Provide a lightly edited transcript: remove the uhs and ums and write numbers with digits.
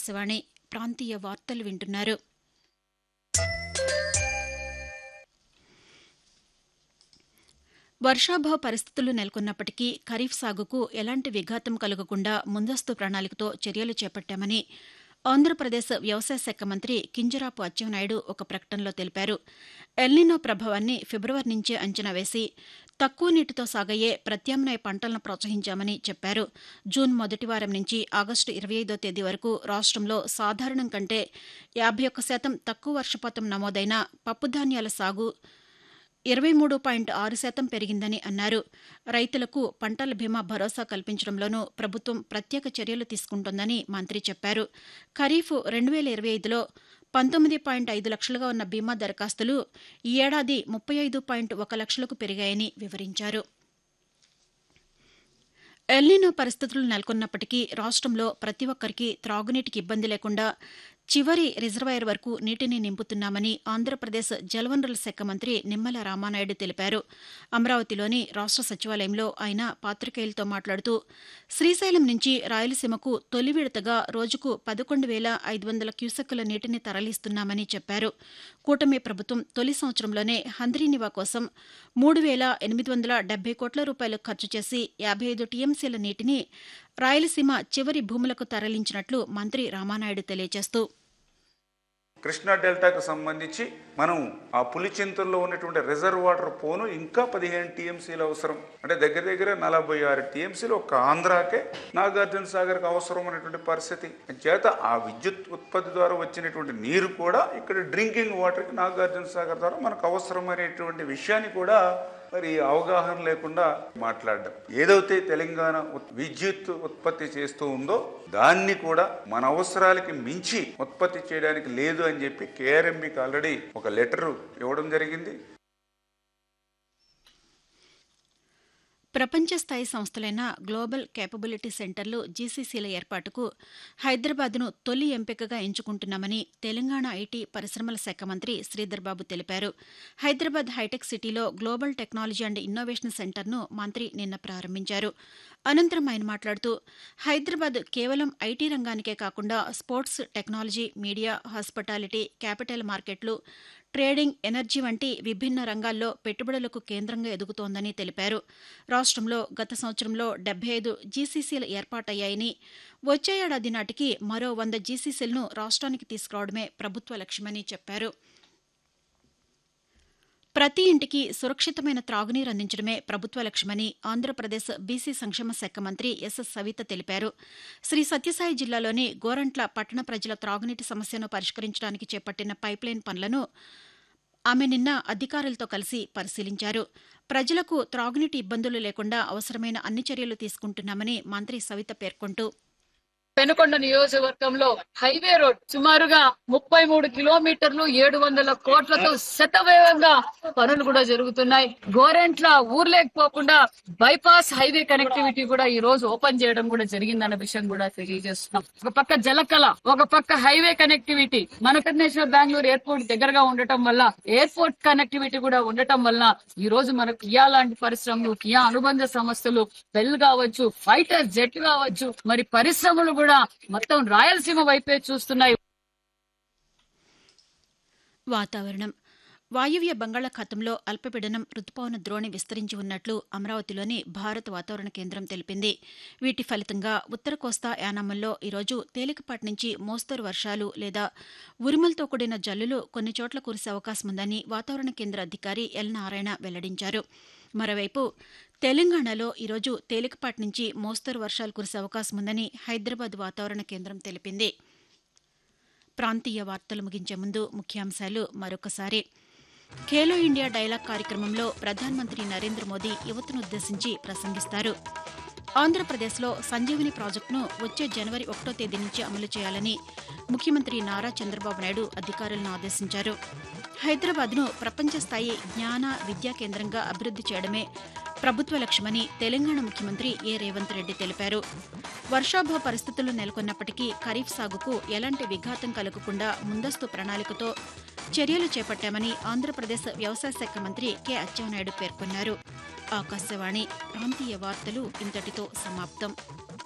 ఆకాశవాణి ప్రాంతీయ వార్తలు వింటున్నారు. వర్షాభావ పరిస్థితులు నెలకొన్నప్పటికీ ఖరీఫ్ సాగుకు ఎలాంటి విఘాతం కలగకుండా ముందస్తు ప్రణాళికతో చర్యలు చేపట్టామని ఆంధ్రప్రదేశ్ వ్యవసాయ శాఖ మంత్రి కింజరాపు అచ్చెన్నాయుడు ఒక ప్రకటనలో తెలిపారు. ఎల్నినో ప్రభావాన్ని ఫిబ్రవరి నుంచే అంచనా వేసి తక్కువ నీటితో సాగయ్యే ప్రత్యామ్నాయ పంటలను ప్రోత్సహించామని చెప్పారు. జూన్ మొదటి వారం నుంచి ఆగస్టు 25వ తేదీ వరకు రాష్టంలో సాధారణం కంటే 51% తక్కువ వర్షపాతం నమోదైన పప్పుధాన్యాల సాగు 23.6% పెరిగిందని అన్నారు. రైతులకు పంటల బీమా భరోసా కల్పించడంలోనూ ప్రభుత్వం ప్రత్యేక చర్యలు తీసుకుంటోందని మంత్రి చెప్పారు. ఖరీఫ్ 2025లో 19.5 లక్షలుగా ఉన్న బీమా దరఖాస్తులు ఈ ఏడాది 35.1 లక్షలకు పెరిగాయని వివరించారు. ఎల్నినో పరిస్థితులు నెలకొన్నప్పటికీ రాష్టంలో ప్రతి ఒక్కరికి త్రాగునీటికి ఇబ్బంది లేకుండా చివరి రిజర్వాయర్ వరకు నీటిని నింపుతున్నామని ఆంధ్రప్రదేశ్ జలవనరుల శాఖ మంత్రి నిమ్మల రామానాయుడు తెలిపారు. అమరావతిలోని రాష్ట సచివాలయంలో ఆయన పాతికేయులతో మాట్లాడుతూ శ్రీశైలం నుంచి రాయలసీమకు తొలి విడతగా రోజుకు 11,500 క్యూసెక్కుల నీటిని తరలిస్తున్నామని చెప్పారు. కూటమి ప్రభుత్వం తొలి సంవత్సరంలోనే హంద్రీనివా కోసం 3,870 కోట్ల రూపాయలు ఖర్చు చేసి 55 టీఎంసీల నీటిని రాయలసీమ చివరి భూములకు తరలించినట్లు మంత్రి రామానాయుడు తెలియజేస్తూ కృష్ణా డెల్టాకు సంబంధించి మనం ఆ పులిచింతల్లో ఉన్నటువంటి రిజర్వ్ వాటర్ పోను ఇంకా 15 టీఎంసీలు అవసరం. అంటే దగ్గర దగ్గర 46 టీఎంసీలు ఒక ఆంధ్రాకే నాగార్జున సాగర్కి అవసరం అనేటువంటి పరిస్థితి చేత ఆ విద్యుత్ ఉత్పత్తి ద్వారా వచ్చినటువంటి నీరు కూడా ఇక్కడ డ్రింకింగ్ వాటర్కి నాగార్జున సాగర్ ద్వారా మనకు అవసరం అనేటువంటి విషయాన్ని కూడా మరి అవగాహన లేకుండా మాట్లాడడం. ఏదైతే తెలంగాణ విద్యుత్ ఉత్పత్తి చేస్తూ ఉందో దాన్ని కూడా మన అవసరాలకి మించి ఉత్పత్తి చేయడానికి లేదు అని చెప్పి కేఆర్ఎంబీకి ఆల్రెడీ ఒక లెటర్ ఇవ్వడం జరిగింది. ప్రపంచ స్థాయి సంస్థలైన గ్లోబల్ కేపబిలిటీ సెంటర్లు జీసీసీల ఏర్పాటుకు హైదరాబాద్ను తొలి ఎంపికగా ఎంచుకుంటున్నామని తెలంగాణ ఐటీ పరిశ్రమల శాఖ మంత్రి శ్రీధర్బాబు తెలిపారు. హైదరాబాద్ హైటెక్ సిటీలో గ్లోబల్ టెక్నాలజీ అండ్ ఇన్నోవేషన్ సెంటర్ను మంత్రి నిన్న ప్రారంభించారు. అనంతరం ఆయన మాట్లాడుతూ హైదరాబాద్ కేవలం ఐటీ రంగానికే కాకుండా sports, technology, media, hospitality, capital మార్కెట్లు, ట్రేడింగ్, ఎనర్జీ వంటి విభిన్న రంగాల్లో పెట్టుబడులకు కేంద్రంగా ఎదుగుతోందని తెలిపారు. రాష్టంలో గత సంవత్సరంలో 75 జీసీసీలు ఏర్పాటయ్యాయని వచ్చే ఏడాది నాటికి మరో 100 జీసీసీలను రాష్ట్రానికి తీసుకురావడమే ప్రభుత్వ లక్ష్యమని చెప్పారు. ప్రతి ఇంటికి సురక్షితమైన త్రాగునీరు అందించడమే ప్రభుత్వ లక్ష్యమని ఆంధ్రప్రదేశ్ బీసీ సంక్షేమ శాఖ మంత్రి ఎస్ సవిత తెలిపారు. శ్రీ సత్యసాయి జిల్లాలోని గోరంట్ల పట్టణ ప్రజల త్రాగునీటి సమస్యను పరిష్కరించడానికి చేపట్టిన పైప్లైన్ పనులను ఆమె నిన్న అధికారులతో కలిసి పరిశీలించారు. ప్రజలకు త్రాగునీటి ఇబ్బందులు లేకుండా అవసరమైన అన్ని చర్యలు తీసుకుంటున్నామని మంత్రి సవిత పేర్కొంటూ పెనుకొండ నియోజకవర్గంలో హైవే రోడ్ సుమారుగా 33 కిలోమీటర్లు 700 కోట్లతో శతవేగంగా పనులు కూడా జరుగుతున్నాయి. గోరెంట్ల ఊర్లేకపోకుండా బైపాస్ హైవే కనెక్టివిటీ కూడా ఈ రోజు ఓపెన్ చేయడం కూడా జరిగిందన్న విషయం కూడా తెలియజేస్తున్నాం. ఒక పక్క జలకళ, ఒక పక్క హైవే కనెక్టివిటీ, మనకర్ణేశ్వర్ బెంగళూరు ఎయిర్పోర్ట్ దగ్గరగా ఉండటం వల్ల ఎయిర్పోర్ట్ కనెక్టివిటీ కూడా ఉండటం వల్ల ఈ రోజు మనకు కియా లాంటి పరిశ్రమలు, కియా అనుబంధ సంస్థలు, బెల్ కావచ్చు, ఫైటర్ జెట్ కావచ్చు, మరి పరిశ్రమలు కూడా మొత్తం రాయలసీమ వైపే చూస్తున్నాయి. వాతావరణం. వాయువ్య బంగాళాఖాతంలో అల్పపీడనం రుతుపవన ద్రోణి విస్తరించి ఉన్నట్లు అమరావతిలోని భారత వాతావరణ కేంద్రం తెలిపింది. వీటి ఫలితంగా ఉత్తర కోస్తా యానాముల్లో ఈరోజు తేలికపాటి నుంచి మోస్తరు వర్షాలు లేదా ఉరుములతో కూడిన జల్లులు కొన్ని చోట్ల కురిసే అవకాశం ఉందని వాతావరణ కేంద్ర అధికారి ఎల్ నారాయణ వెల్లడించారు. మరోవైపు తెలంగాణలో ఈరోజు తేలికపాటి నుంచి మోస్తరు వర్షాలు కురిసే అవకాశం ఉందని హైదరాబాద్ వాతావరణ కేంద్రం తెలిపింది. ప్రాంతీయ వార్తలు ముగించే ముందు ముఖ్యాంశాలు మరొకసారి. ఖేలో ఇండియా డైలాగ్ కార్యక్రమంలో ప్రధానమంత్రి నరేంద్ర మోదీ యువతనుద్దేశించి ప్రసంగిస్తారు. ఆంధ్రప్రదేశ్లో సంజీవని ప్రాజెక్టును వచ్చే జనవరి 1వ తేదీ నుంచి అమలు చేయాలని ముఖ్యమంత్రి నారా చంద్రబాబు నాయుడు అధికారులను ఆదేశించారు. హైదరాబాద్ను ప్రపంచ స్థాయి జ్ఞాన, విద్యా కేంద్రంగా అభివృద్ది చేయడమే ప్రభుత్వ లక్ష్యమని తెలంగాణ ముఖ్యమంత్రి ఏ రేవంత్ రెడ్డి తెలిపారు. వర్షాభావ పరిస్థితులు నెలకొన్నప్పటికీ ఖరీఫ్ సాగుకు ఎలాంటి విఘాతం కలగకుండా ముందస్తు ప్రణాళికతో చర్యలు చేపట్టామని ఆంధ్రప్రదేశ్ వ్యవసాయ శాఖ మంత్రి కె అచ్చెన్నాయుడు పేర్కొన్నారు. ఆకాశవాణి ప్రాంతీయ వార్తలు ఇంతటితో సమాప్తం.